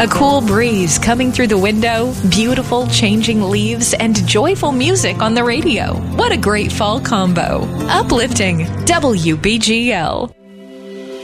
A cool breeze coming through the window, beautiful changing leaves, and joyful music on the radio. What a great fall combo. Uplifting WBGL.